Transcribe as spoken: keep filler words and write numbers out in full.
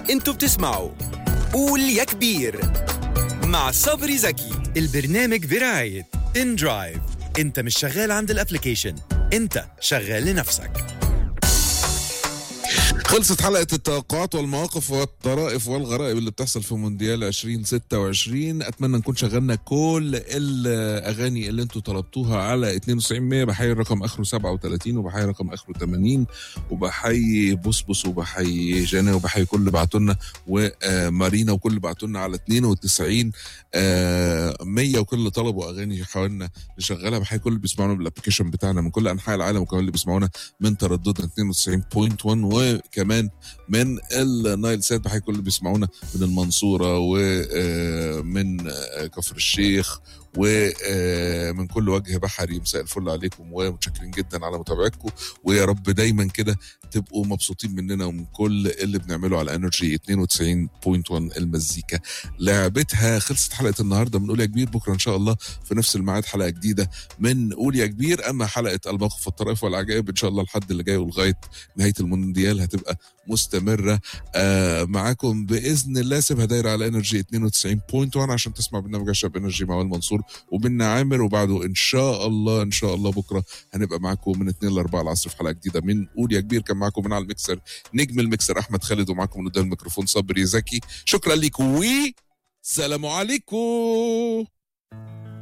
انتوا بتسمعوا قول يا كبير مع صبري زكي. البرنامج برعاية إن درايف. انت مش شغال عند الابليكيشن، انت شغال لنفسك. خلصت حلقة التوقعات والمواقف والطرائف والغرائب اللي بتحصل في مونديال عشرين ستة وعشرين. أتمنى نكون شغلنا كل الأغاني اللي انتوا طلبتوها على اتنين وتسعين مية. بحيي الرقم آخره سبعة وتلاتين وبحيي الرقم آخره تمانين وبحيي بصبص وبحيي جانا وبحيي كل اللي بعتولنا ومارينا وكل اللي بعتولنا على اتنين وتسعين مية وكل اللي طلبوا أغاني حاولنا نشغلها. بحيي كل اللي بيسمعونا بالابليكيشن بتاعنا من كل أنحاء العالم وكمان اللي بيسمعونا من ترددنا اتنين وتسعين فاصلة واحد كمان من النايل سات. بحيي كل اللي بيسمعونا من المنصورة ومن كفر الشيخ ومن كل وجه بحري. مساء الفل عليكم ومتشكرين جدا على متابعتكم، ويا رب دايما كده تبقوا مبسوطين مننا ومن كل اللي بنعمله على انرجي اتنين وتسعين فاصلة واحد. المزيكا لعبتها. خلصت حلقة النهاردة من قول يا كبير. بكرة ان شاء الله في نفس الميعاد حلقة جديدة من قول يا كبير. اما حلقة المواقف والطرائف والعجائب ان شاء الله الحد اللي جاي ولغاية نهاية المونديال هتبقى مستمرة آه معاكم بإذن الله. سيبها دايرة على انرجي اتنين وتسعين فاصلة واحد عشان تسمع برنامج عشاب انرجي مع وائل منصور وبنا عامر، وبعده ان شاء الله ان شاء الله بكره هنبقى معاكم من اتنين ل اربعة العصر في حلقه جديده من قول يا كبير. كان معاكم من على الميكسر نجم الميكسر احمد خالد، ومعاكم من قدام الميكروفون صبري زكي. شكرا لكم وسلام عليكم.